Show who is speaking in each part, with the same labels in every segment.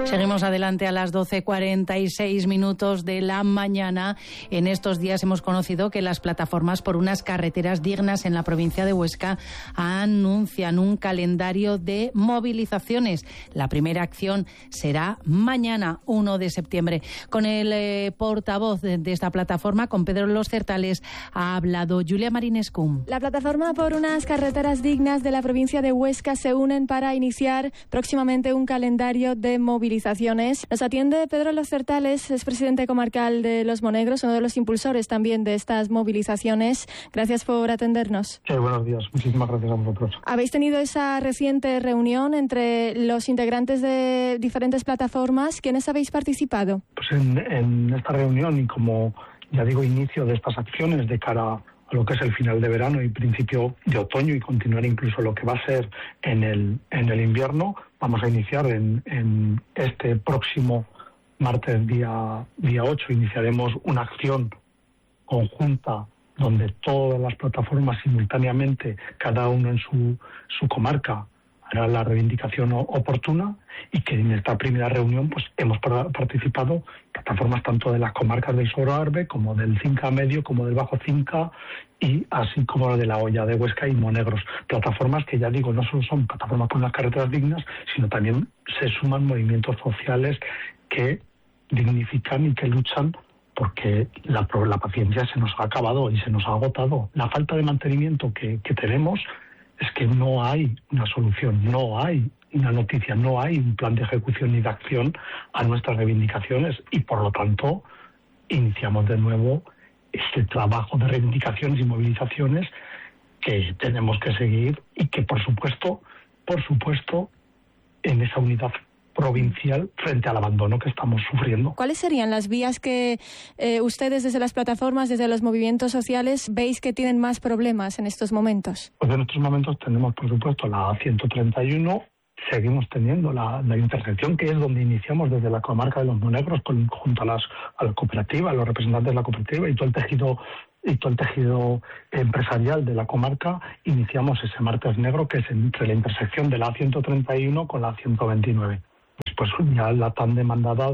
Speaker 1: Seguimos adelante a las 12:46 de la mañana. En estos días hemos conocido que las plataformas por unas carreteras dignas en la provincia de Huesca anuncian un calendario de movilizaciones. La primera acción será mañana, 1 de septiembre. Con el portavoz de esta plataforma, con Pedro Los Certales, ha hablado Julia Marinescu.
Speaker 2: La plataforma por unas carreteras dignas de la provincia de Huesca se unen para iniciar próximamente un calendario de movilizaciones. Nos atiende Pedro Los Certales, es presidente comarcal de Los Monegros, uno de los impulsores también de estas movilizaciones. Gracias por atendernos.
Speaker 3: Sí, buenos días. Muchísimas gracias a vosotros.
Speaker 2: ¿Habéis tenido esa reciente reunión entre los integrantes de diferentes plataformas? ¿Quiénes habéis participado?
Speaker 3: Pues en esta reunión, y como ya digo, inicio de estas acciones de cara a lo que es el final de verano y principio de otoño, y continuar incluso lo que va a ser en el invierno, vamos a iniciar en este próximo martes, día 8, iniciaremos una acción conjunta donde todas las plataformas simultáneamente, cada uno en su comarca, hará la reivindicación oportuna, y que en esta primera reunión pues hemos participado plataformas tanto de las comarcas del Sobrarbe como del Cinca Medio, como del Bajo Cinca, y así como de la Hoya de Huesca y Monegros. Plataformas que, ya digo, no solo son plataformas por unas carreteras dignas, sino también se suman movimientos sociales que dignifican y que luchan porque la paciencia se nos ha acabado y se nos ha agotado. La falta de mantenimiento que tenemos es que no hay una solución, no hay una noticia, no hay un plan de ejecución ni de acción a nuestras reivindicaciones, y por lo tanto iniciamos de nuevo este trabajo de reivindicaciones y movilizaciones que tenemos que seguir, y que por supuesto en esa unidad provincial frente al abandono que estamos sufriendo.
Speaker 2: ¿Cuáles serían las vías que ustedes desde las plataformas, desde los movimientos sociales, veis que tienen más problemas en estos momentos?
Speaker 3: Pues en estos momentos tenemos, por supuesto, la 131, seguimos teniendo la intersección, que es donde iniciamos desde la comarca de Los Monegros, junto a la cooperativa, a los representantes de la cooperativa y todo el tejido empresarial de la comarca. Iniciamos ese martes negro, que es entre la intersección de la 131 con la 129. Después ya la tan demandada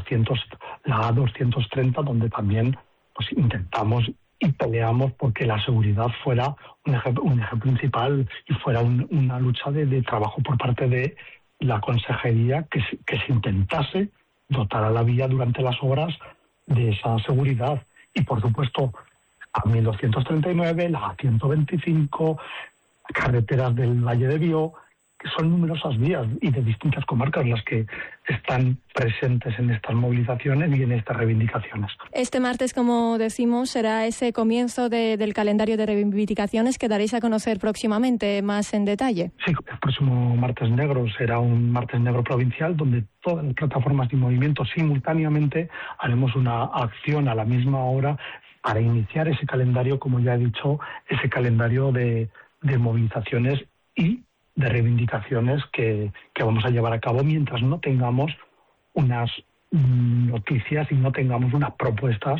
Speaker 3: la A230, donde también pues intentamos y peleamos porque la seguridad fuera un eje principal y fuera una lucha de trabajo por parte de la consejería, que se intentase dotar a la vía durante las obras de esa seguridad. Y por supuesto a 1239, la A125, carreteras del Valle de Bió, que son numerosas vías y de distintas comarcas las que están presentes en estas movilizaciones y en estas reivindicaciones.
Speaker 2: Este martes, como decimos, será ese comienzo del calendario de reivindicaciones que daréis a conocer próximamente más en detalle.
Speaker 3: Sí, el próximo martes negro será un martes negro provincial, donde todas las plataformas y movimientos simultáneamente haremos una acción a la misma hora para iniciar ese calendario, como ya he dicho, ese calendario de movilizaciones y de reivindicaciones que vamos a llevar a cabo mientras no tengamos unas noticias y no tengamos unas propuestas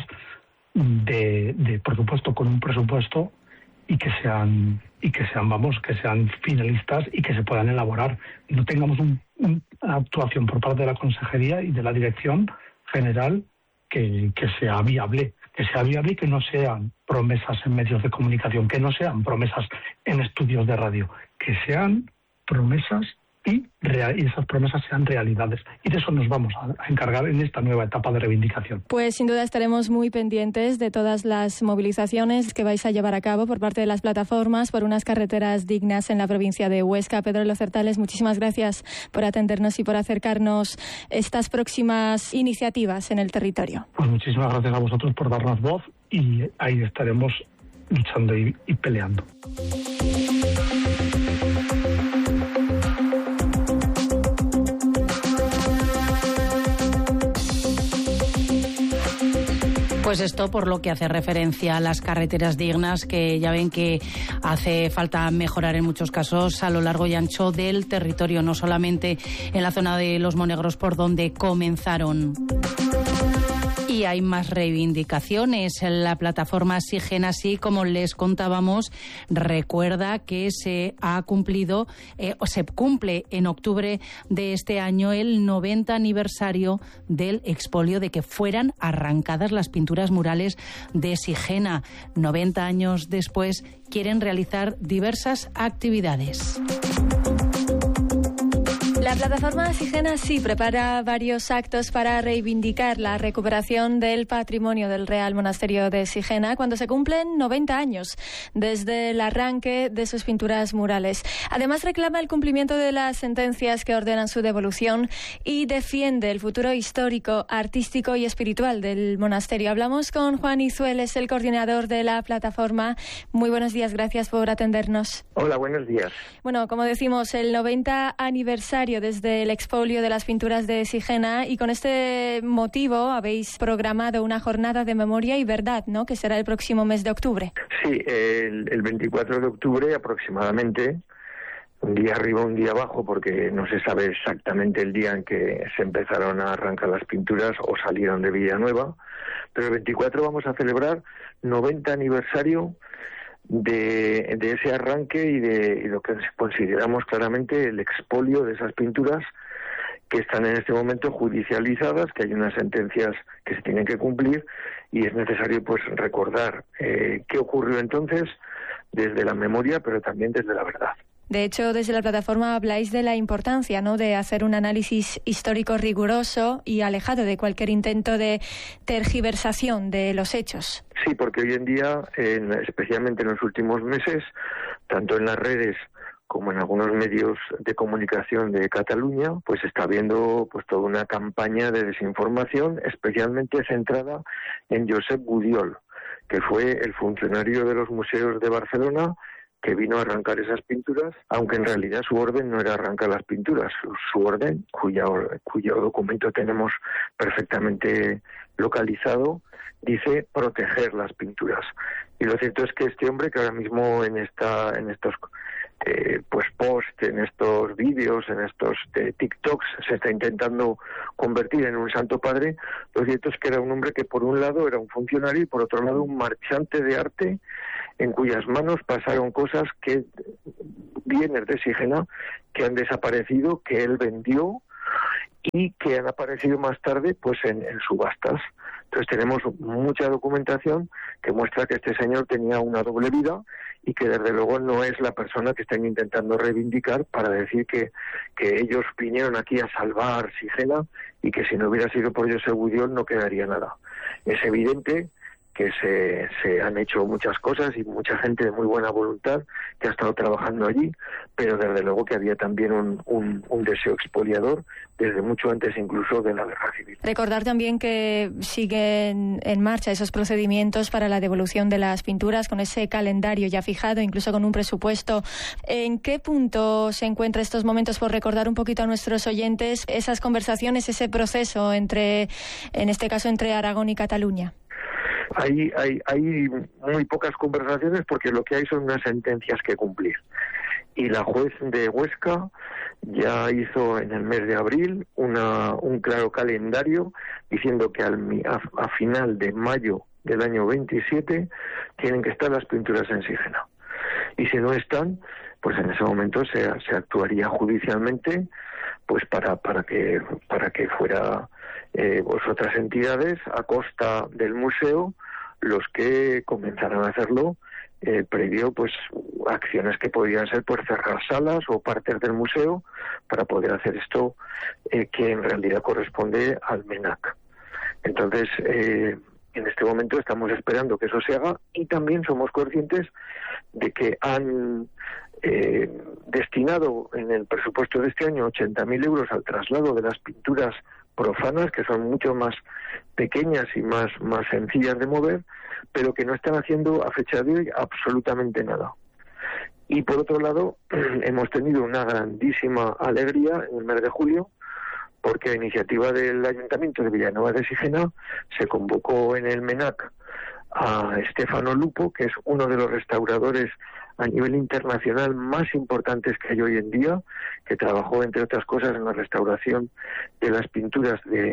Speaker 3: de por supuesto con un presupuesto y que sean finalistas y que se puedan elaborar. No tengamos una actuación por parte de la consejería y de la dirección general que sea viable y que no sean promesas en medios de comunicación, que no sean promesas en estudios de radio, que sean promesas y esas promesas sean realidades. Y de eso nos vamos a encargar en esta nueva etapa de reivindicación.
Speaker 2: Pues sin duda estaremos muy pendientes de todas las movilizaciones que vais a llevar a cabo por parte de las plataformas por unas carreteras dignas en la provincia de Huesca. Pedro Los Certales, muchísimas gracias por atendernos y por acercarnos estas próximas iniciativas en el territorio.
Speaker 3: Pues muchísimas gracias a vosotros por darnos voz, y ahí estaremos luchando y peleando.
Speaker 1: Pues esto por lo que hace referencia a las carreteras dignas, que ya ven que hace falta mejorar en muchos casos a lo largo y ancho del territorio, no solamente en la zona de Los Monegros por donde comenzaron. Y hay más reivindicaciones. La plataforma Sigena, así como les contábamos, recuerda que se cumple en octubre de este año el 90 aniversario del expolio, de que fueran arrancadas las pinturas murales de Sigena. 90 años después quieren realizar diversas actividades.
Speaker 2: La plataforma Sigena sí prepara varios actos para reivindicar la recuperación del patrimonio del Real Monasterio de Sigena cuando se cumplen 90 años desde el arranque de sus pinturas murales. Además, reclama el cumplimiento de las sentencias que ordenan su devolución y defiende el futuro histórico, artístico y espiritual del monasterio. Hablamos con Juan Izueles, el coordinador de la plataforma. Muy buenos días, gracias por atendernos.
Speaker 4: Hola, buenos días.
Speaker 2: Bueno, como decimos, el 90 aniversario desde el expolio de las pinturas de Sigena, y con este motivo habéis programado una jornada de memoria y verdad, ¿no?, que será el próximo mes de octubre.
Speaker 4: Sí, el 24 de octubre aproximadamente, un día arriba, un día abajo, porque no se sabe exactamente el día en que se empezaron a arrancar las pinturas o salieron de Villanueva, pero el 24 vamos a celebrar 90 aniversario de ese arranque y de lo que consideramos claramente el expolio de esas pinturas que están en este momento judicializadas, que hay unas sentencias que se tienen que cumplir y es necesario pues recordar qué ocurrió entonces desde la memoria, pero también desde la verdad.
Speaker 2: De hecho, desde la plataforma habláis de la importancia, ¿no?, de hacer un análisis histórico riguroso y alejado de cualquier intento de tergiversación de los hechos.
Speaker 4: Sí, porque hoy en día, especialmente en los últimos meses, tanto en las redes como en algunos medios de comunicación de Cataluña, pues está habiendo pues toda una campaña de desinformación, especialmente centrada en Josep Gudiol, que fue el funcionario de los museos de Barcelona, que vino a arrancar esas pinturas, aunque en realidad su orden no era arrancar las pinturas. Su orden, cuyo documento tenemos perfectamente localizado, dice proteger las pinturas. Y lo cierto es que este hombre, que ahora mismo en estos posts, en estos vídeos, en estos TikToks, se está intentando convertir en un santo padre, lo cierto es que era un hombre que por un lado era un funcionario y por otro lado un marchante de arte, en cuyas manos pasaron cosas, que bienes de Sigena que han desaparecido, que él vendió y que han aparecido más tarde pues en subastas. Entonces tenemos mucha documentación que muestra que este señor tenía una doble vida y que desde luego no es la persona que están intentando reivindicar para decir que ellos vinieron aquí a salvar Sigena y que si no hubiera sido por Josep Gudiol no quedaría nada. Es evidente que se han hecho muchas cosas y mucha gente de muy buena voluntad que ha estado trabajando allí, pero desde luego que había también un deseo expoliador desde mucho antes incluso de la guerra civil.
Speaker 2: Recordar también que siguen en marcha esos procedimientos para la devolución de las pinturas, con ese calendario ya fijado, incluso con un presupuesto. ¿En qué punto se encuentra estos momentos, por recordar un poquito a nuestros oyentes, esas conversaciones, ese proceso en este caso entre Aragón y Cataluña?
Speaker 4: Hay muy pocas conversaciones porque lo que hay son unas sentencias que cumplir. Y la juez de Huesca ya hizo en el mes de abril un claro calendario diciendo que a final de mayo del año 27 tienen que estar las pinturas en Sigena. Y si no están, pues en ese momento se actuaría judicialmente pues para que fuera otras entidades a costa del museo los que comenzaran a hacerlo previo pues acciones que podrían ser por cerrar salas o partes del museo para poder hacer esto que en realidad corresponde al MENAC. Entonces en este momento estamos esperando que eso se haga y también somos conscientes de que han destinado en el presupuesto de este año 80.000 euros al traslado de las pinturas profanas, que son mucho más pequeñas y más sencillas de mover, pero que no están haciendo a fecha de hoy absolutamente nada. Y por otro lado, hemos tenido una grandísima alegría en el mes de julio, porque a iniciativa del Ayuntamiento de Villanueva de Sigena se convocó en el MENAC a Stefano Lupo, que es uno de los restauradores a nivel internacional más importantes que hay hoy en día, que trabajó, entre otras cosas, en la restauración de las pinturas de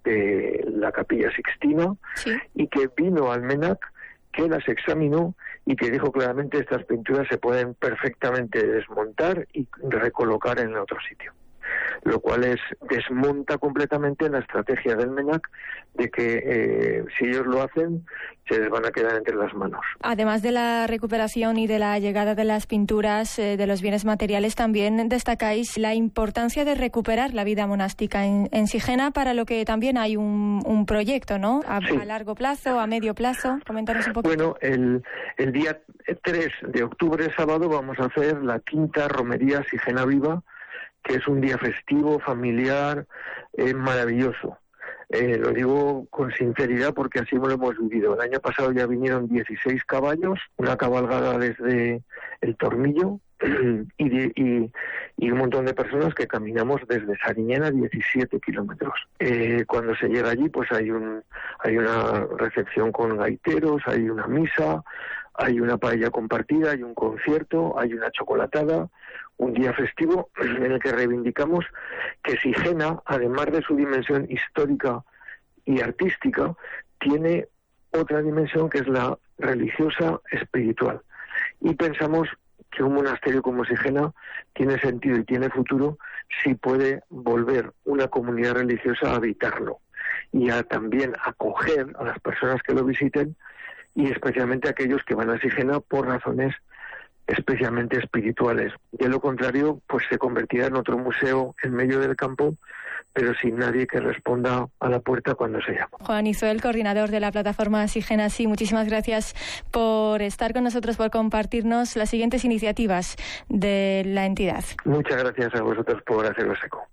Speaker 4: de la Capilla Sixtina, sí, y que vino al MENAC, que las examinó y que dijo claramente estas pinturas se pueden perfectamente desmontar y recolocar en otro sitio. Lo cual desmonta completamente la estrategia del MENAC de que si ellos lo hacen, se les van a quedar entre las manos.
Speaker 2: Además de la recuperación y de la llegada de las pinturas, de los bienes materiales, también destacáis la importancia de recuperar la vida monástica en Sigena, para lo que también hay un proyecto, ¿no? Sí. A largo plazo, a medio plazo. Coméntanos un poco.
Speaker 4: Bueno, el día 3 de octubre, sábado, vamos a hacer la 5ª romería Sigena Viva, que es un día festivo, familiar, maravilloso. Lo digo con sinceridad porque así lo hemos vivido. El año pasado ya vinieron 16 caballos, una cabalgada desde el Tornillo y un montón de personas que caminamos desde Sariñena 17 kilómetros. Cuando se llega allí, pues hay una recepción con gaiteros, hay una misa, hay una paella compartida, hay un concierto, hay una chocolatada, un día festivo en el que reivindicamos que Sigena, además de su dimensión histórica y artística, tiene otra dimensión que es la religiosa espiritual. Y pensamos que un monasterio como Sigena tiene sentido y tiene futuro si puede volver una comunidad religiosa a habitarlo y a también acoger a las personas que lo visiten, y especialmente a aquellos que van a Sigena por razones especialmente espirituales. De lo contrario, pues se convertirá en otro museo en medio del campo, pero sin nadie que responda a la puerta cuando se llama.
Speaker 2: Juan Izuel, coordinador de la plataforma Sigena Sí, muchísimas gracias por estar con nosotros, por compartirnos las siguientes iniciativas de la entidad.
Speaker 4: Muchas gracias a vosotros por haceros eco.